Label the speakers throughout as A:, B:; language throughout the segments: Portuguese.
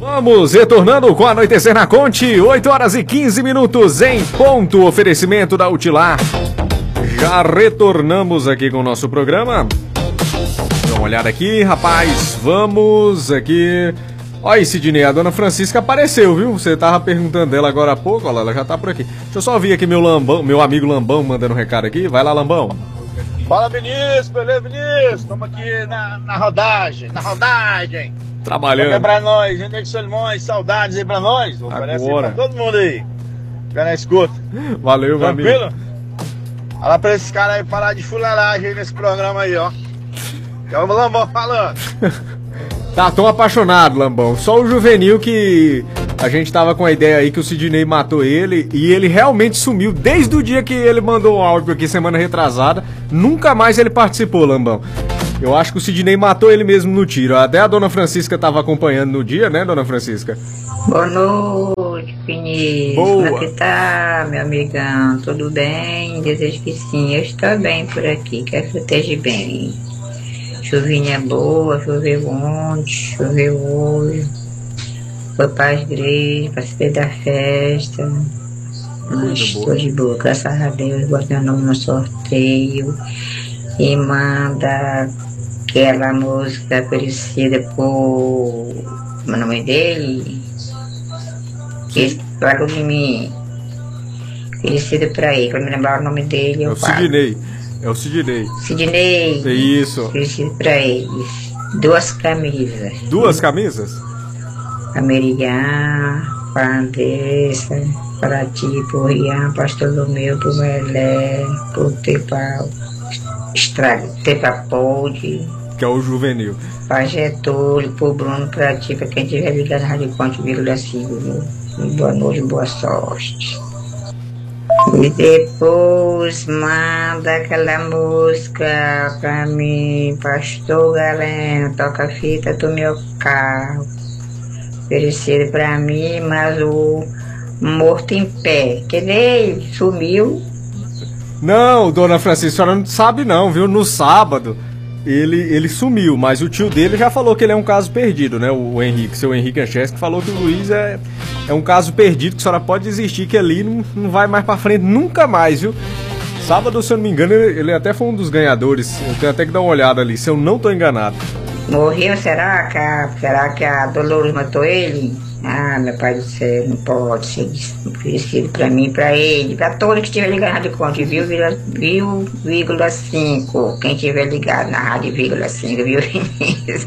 A: Vamos retornando com Anoitecer na Conte, 8 horas e 15 minutos em ponto, oferecimento da Utilar. Já retornamos aqui com o nosso programa. Dá uma olhada aqui, rapaz, vamos aqui. Olha aí, Sidney, a dona Francisca apareceu, viu? Você tava perguntando dela agora há pouco, olha, ela já tá por aqui. Deixa eu só ouvir aqui meu amigo Lambão mandando um recado aqui. Vai lá, Lambão.
B: Fala, Vinícius, beleza, Vinícius? Estamos aqui na rodagem, trabalhando. É pra nós, gente de Solimões, saudades aí pra nós. Oferece pra todo mundo aí. Fica na escuta.
A: Valeu, meu amigo.
B: Tranquilo? Fala pra esses caras aí parar de fuleiragem aí nesse programa aí, ó. Que é o Lambão falando.
A: Tá, tão apaixonado, Lambão. Só o Juvenil que a gente tava com a ideia aí que o Sidney matou ele e ele realmente sumiu desde o dia que ele mandou um áudio aqui semana retrasada. Nunca mais ele participou, Lambão. Eu acho que o Sidney matou ele mesmo no tiro. Até a dona Francisca tava acompanhando no dia, né, dona Francisca?
C: Boa noite, Vinícius.
A: Boa.
C: Como é que tá, meu amigão? Tudo bem? Desejo que sim. Eu estou bem por aqui, quero que eu esteja bem. Chuvinha boa, choveu ontem, choveu hoje. Foi para a igreja, participei da festa. Mas estou de boa, graças a Deus. Botei o nome no sorteio. E manda aquela música conhecida por... Como é o nome dele? Esse trago de mim. Conhecido pra ele, pra me lembrar o nome dele.
A: É o Sidney. É o Sidney.
C: Sidney.
A: Isso.
C: Conhecido pra ele. 2 camisas.
A: 2 camisas?
C: Americana, para Andressa, para ti, por Rian, pastor Romeu, por Melé, por Tepau. Tepapode,
A: que é o Juvenil.
C: Pra Getúlio, pro Bruno, pra ti, pra quem tiver ligado na Rádio Conte, vírgula 5, viu? Boa noite, boa sorte. E depois manda aquela música pra mim, Pastor Galeno, toca a fita do meu carro. Oferecido pra mim, mas o morto em pé, que nem sumiu.
A: Não, dona Francisca, a senhora não sabe não, viu? No sábado ele sumiu, mas o tio dele já falou que ele é um caso perdido, né? O Henrique, seu Henrique Anchesky, falou que o Luiz é um caso perdido, que a senhora pode desistir, que ali não vai mais pra frente nunca mais, viu? Sábado, se eu não me engano, ele até foi um dos ganhadores. Eu tenho até que dar uma olhada ali, se eu não tô enganado.
C: Morreu, será que a Dolores matou ele? Ah, meu pai do céu, não pode ser conhecido pra mim, pra ele, pra todo que estiver ligado na Rádio Conte, viu, 5. Quem estiver ligado na Rádio 5, viu, Vinícius?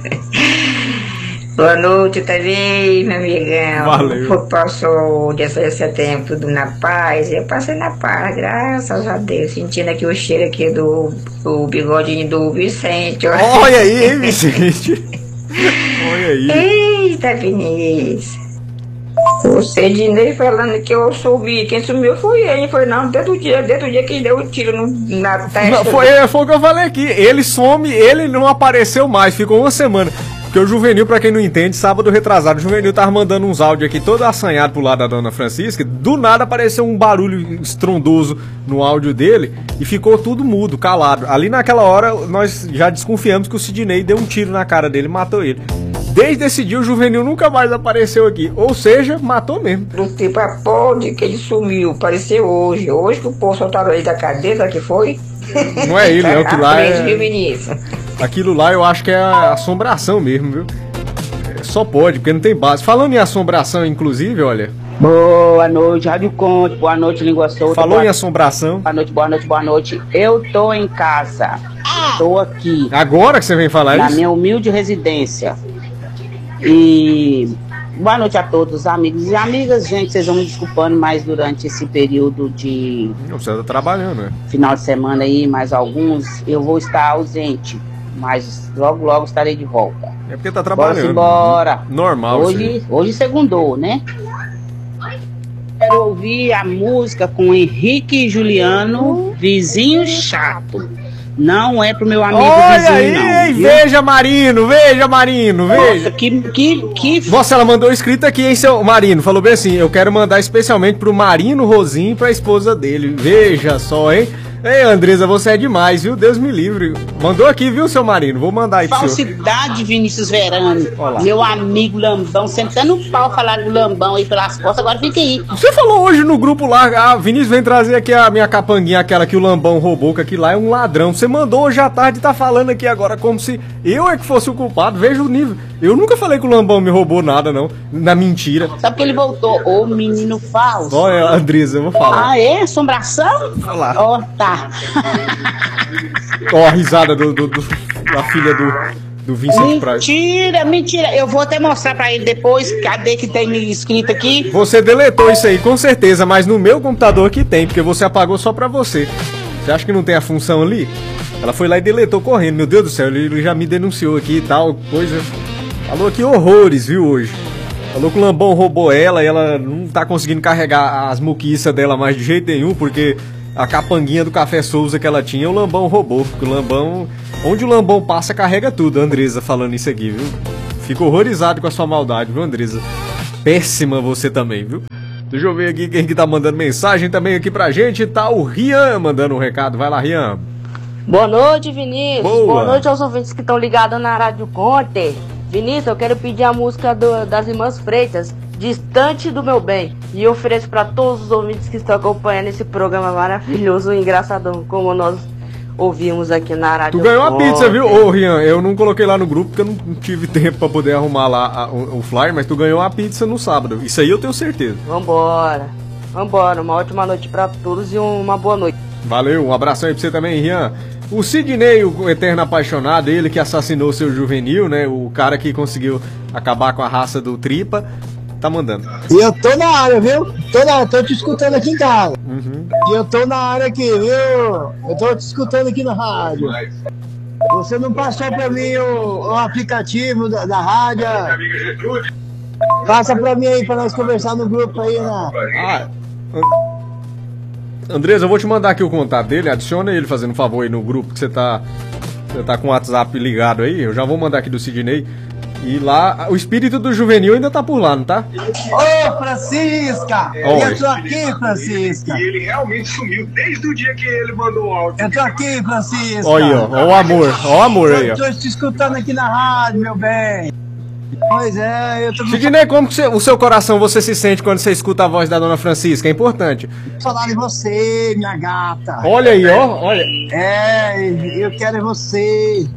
C: Boa noite também, meu amigão.
A: Valeu.
C: Passou o dia 6 de setembro tudo na paz. Eu passei na paz, graças a Deus. Sentindo aqui o cheiro aqui do bigodinho do Vicente.
A: Olha aí, hein, Vicente? Olha aí.
C: Eita, Vinícius. O Sidney falando que eu subi. Quem sumiu foi ele. Foi não, desde o dia que deu o tiro na testa.
A: Não, foi o que eu falei aqui. Ele some, ele não apareceu mais. Ficou uma semana. Porque o Juvenil, pra quem não entende, sábado retrasado, o Juvenil tava mandando uns áudios aqui todo assanhado pro lado da dona Francisca. Do nada apareceu um barulho estrondoso no áudio dele e ficou tudo mudo, calado. Ali naquela hora nós já desconfiamos que o Sidney deu um tiro na cara dele e matou ele. Desde esse dia o Juvenil nunca mais apareceu aqui. Ou seja, matou mesmo.
C: Do tipo a pode que ele sumiu, apareceu hoje. Hoje que o povo soltaram ele da cadeira, que foi?
A: Não é ele, é o que lá é...
C: Viu, Vinícius?
A: Aquilo lá eu acho que é a assombração mesmo, viu? Só pode, porque não tem base. Falando em assombração, inclusive, olha...
D: Boa noite, Rádio Conte. Boa noite, Língua Solta.
A: Falou em assombração.
D: Boa noite. Eu tô em casa. Tô aqui.
A: Agora que você vem falar
D: na
A: isso?
D: Na minha humilde residência. E... Boa noite a todos, amigos e amigas. Gente, vocês vão me desculpando, mas durante esse período de...
A: Não, você tá trabalhando, né?
D: Final de semana aí, mais alguns, eu vou estar ausente. Mas logo estarei de volta.
A: É porque tá trabalhando.
D: Bora.
A: Normal.
D: Hoje segundou, né? Quero ouvir a música com Henrique e Juliano, Vizinho Chato. Não é pro meu amigo
A: olha
D: vizinho,
A: aí,
D: não.
A: Viu? Veja, Marino, veja.
D: Nossa, que...
A: Nossa, ela mandou escrito aqui, hein, seu Marino. Falou bem assim, eu quero mandar especialmente pro Marino Rosinho e pra esposa dele. Veja só, hein? Ei, Andresa, você é demais, viu? Deus me livre. Mandou aqui, viu, seu Marino? Vou mandar aí pro senhor.
D: Falsidade, Vinícius Verano. Olá. Meu amigo Lambão, sempre tá no pau falar do Lambão aí pelas costas, agora fica aí.
A: Você falou hoje no grupo lá, Vinícius vem trazer aqui a minha capanguinha, aquela que o Lambão roubou, que aquilo lá é um ladrão. Você mandou hoje à tarde e tá falando aqui agora como se eu é que fosse o culpado. Veja o nível. Eu nunca falei que o Lambão me roubou nada, não. Na mentira.
D: Sabe que ele voltou? Ô, menino falso.
A: Olha, Andresa, eu vou falar.
D: Ah, é? Assombração?
A: Olha lá.
D: Ó, tá.
A: Ó, a risada da filha do Vincent Price.
D: Mentira. Eu vou até mostrar pra ele depois. Cadê que tem me escrito aqui?
A: Você deletou isso aí, com certeza, mas no meu computador que tem, porque você apagou só pra você. Você acha que não tem a função ali? Ela foi lá e deletou correndo. Meu Deus do céu, ele já me denunciou aqui e tal, coisa... Falou aqui horrores, viu, hoje. Falou que o Lambão roubou ela e ela não tá conseguindo carregar as muquiças dela mais de jeito nenhum, porque a capanguinha do Café Souza que ela tinha, o Lambão roubou. Porque o Lambão... Onde o Lambão passa, carrega tudo, a Andresa falando isso aqui, viu? Fico horrorizado com a sua maldade, viu, Andresa? Péssima você também, viu? Deixa eu ver aqui quem que tá mandando mensagem também aqui pra gente. Tá o Rian mandando um recado. Vai lá, Rian.
E: Boa noite, Vinícius.
A: Boa
E: noite aos ouvintes que estão ligados na Rádio Conte. Vinícius, eu quero pedir a música das Irmãs Freitas, Distante do Meu Bem. E ofereço para todos os ouvintes que estão acompanhando esse programa maravilhoso e engraçadão, como nós ouvimos aqui na Rádio.
A: Tu ganhou uma pizza, viu? Ô, Rian, eu não coloquei lá no grupo porque eu não tive tempo para poder arrumar lá o flyer, mas tu ganhou uma pizza no sábado. Isso aí eu tenho certeza.
E: Vambora. Uma ótima noite para todos e uma boa noite.
A: Valeu, um abração aí pra você também, Rian. O Sidney, o eterno apaixonado, ele que assassinou seu juvenil, né? O cara que conseguiu acabar com a raça do Tripa, tá mandando.
F: E eu tô na área, viu? Tô te escutando aqui em casa. E eu tô na área aqui, viu? Eu tô te escutando aqui na rádio. Você não passou pra mim o aplicativo da rádio? Passa pra mim aí pra nós conversar no grupo aí, né?
A: Andresa, eu vou te mandar aqui o contato dele, adiciona ele fazendo um favor aí no grupo que você tá com o WhatsApp ligado aí, eu já vou mandar aqui do Sidney. E lá, o espírito do juvenil ainda tá por lá, não tá?
F: Ô, Francisca!
A: Oi.
F: Eu tô aqui, Francisca!
B: E ele realmente sumiu desde o dia que ele mandou o áudio.
F: Eu tô aqui, Francisca!
A: Olha aí, ó o amor aí, ó.
F: Eu tô te escutando aqui na rádio, meu bem! Pois é, eu tô...
A: Sidney, como que o seu coração você se sente quando você escuta a voz da Dona Francisca? É importante.
F: falar em você, minha gata.
A: Olha aí, ó, olha.
F: É, eu quero você.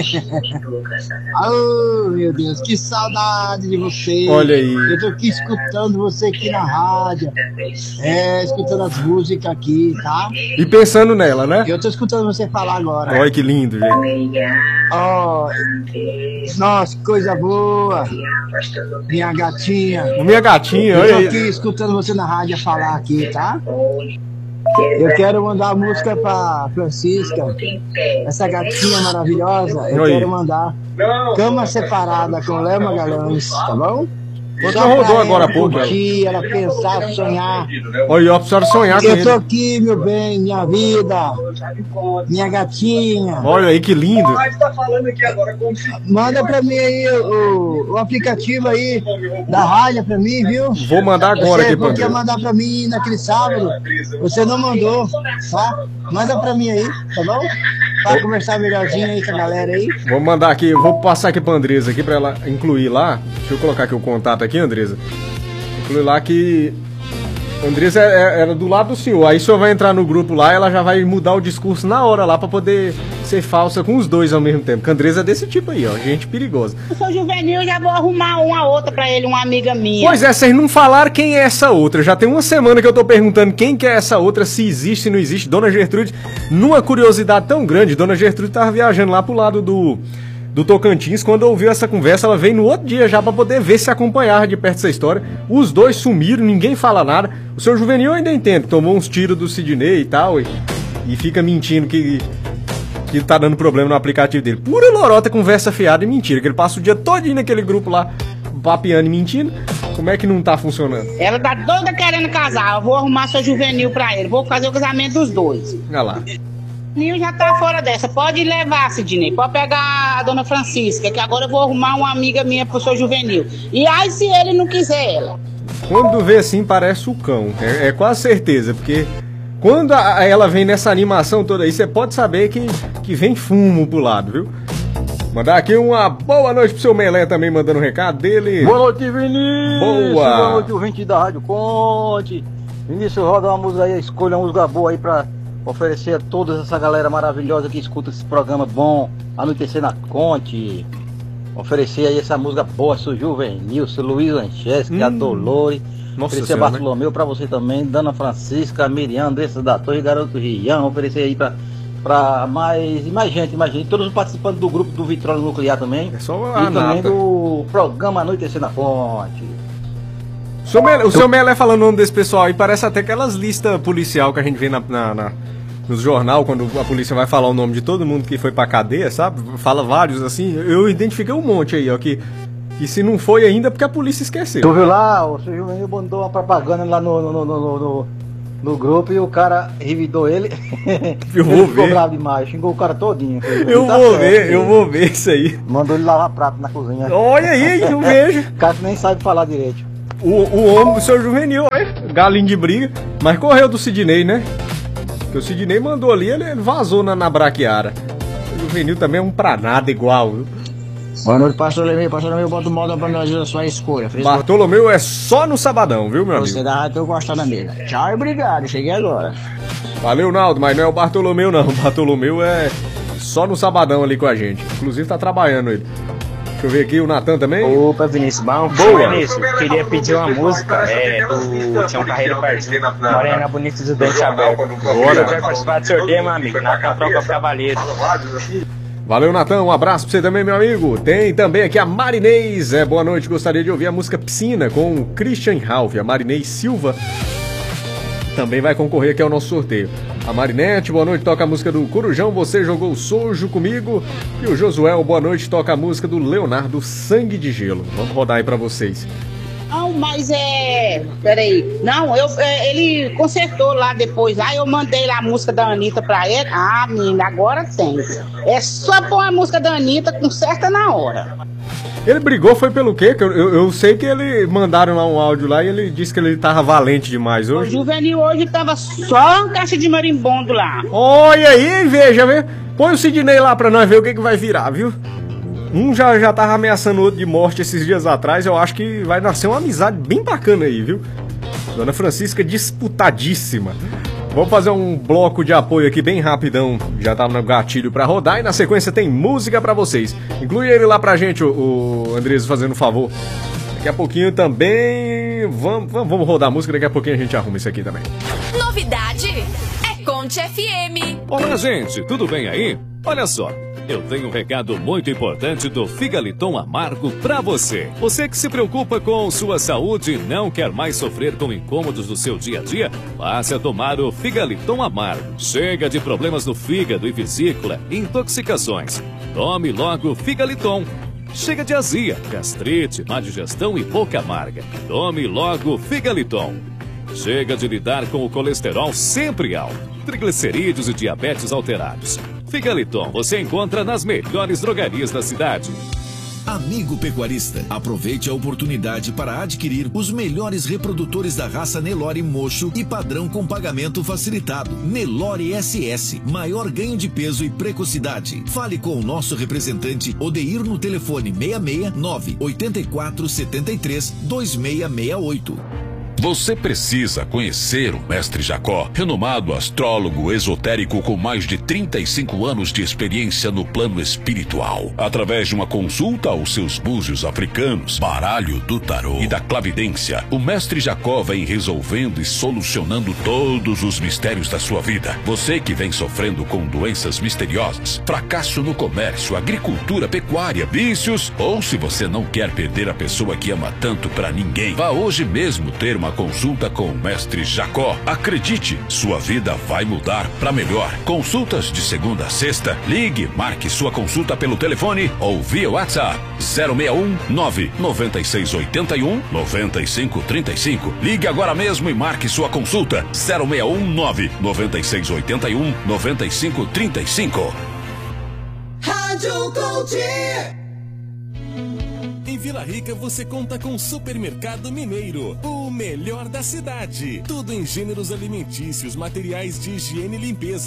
F: Oh, meu Deus, que saudade de você.
A: Olha aí.
F: Eu tô aqui escutando você aqui na rádio. Escutando as músicas aqui, tá?
A: E pensando nela, né?
F: Eu tô escutando você falar agora.
A: Olha que lindo, gente.
F: Oh, nossa, que coisa boa. Minha gatinha.
A: Minha gatinha,
F: olha aí.
A: olha
F: Eu tô aqui escutando você na rádio falar aqui, tá? Eu quero mandar a música pra Francisca, essa gatinha maravilhosa. Eu quero mandar Cama Separada com Léo Magalhães, tá bom?
A: Você rodou agora há pouco.
F: Ela pensar, sonhar.
A: Olha, ó, pra sonhar com ele.
F: Eu tô aqui, meu bem, minha vida, minha gatinha.
A: Olha aí que lindo.
B: Tá falando aqui agora como se...
F: Manda pra mim aí o aplicativo aí da rádio pra mim, viu?
A: Vou mandar agora aqui pra
F: mim. Você quer mandar pra mim naquele sábado? Você não mandou, tá? Manda pra mim aí, tá bom? Pra conversar melhorzinho aí com a galera aí.
A: Vou mandar aqui, vou passar aqui pra Andresa aqui pra ela incluir lá. Deixa eu colocar aqui o contato aqui, Andresa. Incluir lá que... Andresa era do lado do senhor. Aí o senhor vai entrar no grupo lá, ela já vai mudar o discurso na hora lá pra poder ser falsa com os dois ao mesmo tempo. Porque a Andresa é desse tipo aí, ó. Gente perigosa.
D: Eu sou juvenil, já vou arrumar uma outra pra ele, uma amiga minha.
A: Pois é, vocês não falaram quem é essa outra. Já tem uma semana que eu tô perguntando quem que é essa outra, se existe, se não existe. Dona Gertrude, numa curiosidade tão grande, Dona Gertrude tava viajando lá pro lado do Tocantins. Quando ouviu essa conversa, ela veio no outro dia já pra poder ver se acompanhava de perto essa história. Os dois sumiram, ninguém fala nada. O seu Juvenil ainda entende, tomou uns tiros do Sidney e tal, e fica mentindo que tá dando problema no aplicativo dele. Pura lorota, conversa fiada e mentira, que ele passa o dia todinho naquele grupo lá, papeando e mentindo. Como é que não tá funcionando?
D: Ela tá doida querendo casar, eu vou arrumar seu Juvenil pra ele, vou fazer o casamento dos dois.
A: Olha lá.
D: Nil já tá fora dessa, pode levar, Sidney, pode pegar a Dona Francisca, que agora eu vou arrumar uma amiga minha pro seu Juvenil. E aí se ele não quiser ela?
A: Quando vê assim, parece o cão, é quase certeza, porque Quando ela vem nessa animação toda aí, você pode saber que vem fumo pro lado, viu? Mandar aqui uma boa noite pro seu Melé também, mandando um recado dele.
G: Boa noite, Vinícius. Boa noite, ouvinte da Rádio Conte. Vinícius, roda uma música aí, escolha uma música boa aí pra oferecer a toda essa galera maravilhosa que escuta esse programa bom, Anoitecer na Conte. Oferecer aí essa música boa, seu Juvenil, seu Luiz Lancheschi, a Dolores. Oferecer Bartolomeu, né? Pra você também, Dana Francisca, Miriam, Andressa da Torre, Garoto Rian. Oferecer aí pra mais gente, todos os participantes do grupo do Vitróleo Nuclear também.
A: É só
G: e também do programa Anoitecer na Fonte.
A: O seu Melé falando o nome desse pessoal aí, parece até aquelas listas policial que a gente vê nos jornal, quando a polícia vai falar o nome de todo mundo que foi pra cadeia, sabe? Fala vários assim, eu identifiquei um monte aí, ó, que se não foi ainda, porque a polícia esqueceu.
G: Tu viu lá, o seu Juvenil mandou uma propaganda lá no grupo e o cara revidou ele.
A: Eu vou ver.
G: Ficou bravo demais, xingou o cara todinho.
A: Eu vou ver isso aí.
G: Mandou ele lavar prato na cozinha.
A: Olha aí, eu vejo.
G: O cara nem sabe falar direito.
A: O homem do seu Juvenil, galinho de briga, mas correu do Sidney, né? Porque o Sidney mandou ali, ele vazou na braquiara. O Juvenil também é um pra nada igual, viu?
F: Boa noite, pastor Lemei, bota o moda pra nós a sua escolha.
A: Bartolomeu é só no sabadão, viu, meu amigo?
F: Você da rádio eu gostando mesmo. Tchau e obrigado, cheguei agora.
A: Valeu, Naldo, mas não é o Bartolomeu não, o Bartolomeu é só no sabadão ali com a gente. Inclusive tá trabalhando ele. Deixa eu ver aqui, o Natan também.
H: Opa, Vinícius, bom. Boa, Vinícius, queria pedir uma música do Tião Carreiro Perdido, Morena Bonita do Dente Aberto. Bora. Eu quero participar do sorteio, meu amigo, na Troca Cavaleiro.
A: Valeu, Natan, um abraço pra você também, meu amigo. Tem também aqui a Marinês, boa noite, gostaria de ouvir a música Piscina com o Christian Ralph. A Marinês Silva também vai concorrer aqui ao nosso sorteio. A Marinete, boa noite, toca a música do Corujão, Você Jogou Sojo Comigo. E o Josuel, boa noite, toca a música do Leonardo, Sangue de Gelo. Vamos rodar aí pra vocês.
D: Não, mas peraí. Não, ele consertou lá depois. Aí eu mandei lá a música da Anitta pra ele. Ah, menina, agora tem. É só pôr a música da Anitta, conserta na hora.
A: Ele brigou, foi pelo quê? Eu sei que ele mandaram lá um áudio lá e ele disse que ele tava valente demais hoje.
D: O Juvenil hoje tava só uma caixa de marimbondo lá.
A: Olha aí, veja, viu? Põe o Sidney lá pra nós ver o que vai virar, viu? Um já tava ameaçando o outro de morte esses dias atrás. Eu acho que vai nascer uma amizade bem bacana aí, viu? Dona Francisca disputadíssima. Vamos fazer um bloco de apoio aqui bem rapidão. Já tá no gatilho pra rodar. E na sequência tem música pra vocês. Inclui ele lá pra gente, o Andrés, fazendo um favor. Daqui a pouquinho também... Vamos rodar a música. Daqui a pouquinho a gente arruma isso aqui também.
I: Novidade é Conte FM.
J: Olá, gente. Tudo bem aí? Olha só. Eu tenho um recado muito importante do Figaliton Amargo pra você. Você que se preocupa com sua saúde e não quer mais sofrer com incômodos do seu dia a dia, passe a tomar o Figaliton Amargo. Chega de problemas no fígado e vesícula, intoxicações. Tome logo Figaliton. Chega de azia, gastrite, má digestão e boca amarga. Tome logo Figaliton. Chega de lidar com o colesterol sempre alto, triglicerídeos e diabetes alterados. Figaliton você encontra nas melhores drogarias da cidade.
K: Amigo pecuarista, aproveite a oportunidade para adquirir os melhores reprodutores da raça Nelore Mocho e padrão com pagamento facilitado. Nelore SS, maior ganho de peso e precocidade. Fale com o nosso representante Odeir no telefone 669 84 73 2668.
L: Você precisa conhecer o Mestre Jacó, renomado astrólogo esotérico com mais de 35 anos de experiência no plano espiritual. Através de uma consulta aos seus búzios africanos, baralho do tarô e da clavidência, o Mestre Jacó vem resolvendo e solucionando todos os mistérios da sua vida. Você que vem sofrendo com doenças misteriosas, fracasso no comércio, agricultura, pecuária, vícios, ou se você não quer perder a pessoa que ama tanto pra ninguém, vá hoje mesmo ter uma consulta com o Mestre Jacó. Acredite, sua vida vai mudar para melhor. Consultas de segunda a sexta. Ligue, marque sua consulta pelo telefone ou via WhatsApp 061 99681 9535. Ligue agora mesmo e marque sua consulta 061 99681 9535.
M: Rádio Conte. Vila Rica você conta com Supermercado Mineiro, o melhor da cidade. Tudo em gêneros alimentícios, materiais de higiene e limpeza.